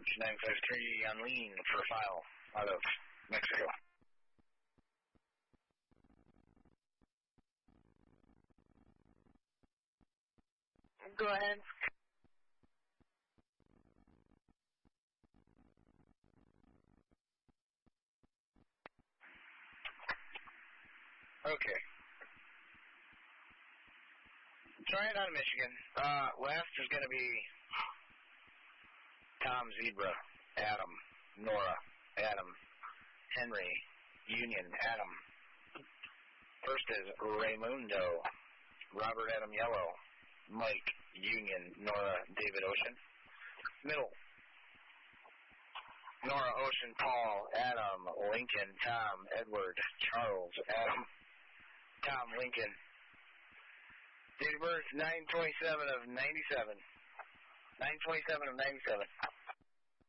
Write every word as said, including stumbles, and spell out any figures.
nine five three on lean for file out of Mexico. Go ahead. Okay. Trying out of Michigan. Uh, last is going to be Tom, Zebra, Adam, Nora, Adam, Henry, Union, Adam. First is Raymundo, Robert Adam Yellow, Mike, Union, Nora, David Ocean. Middle, Nora, Ocean, Paul, Adam, Lincoln, Tom, Edward, Charles, Adam, Tom, Lincoln. Date of birth, nine twenty-seven of ninety-seven. nine twenty-seven of ninety-seven.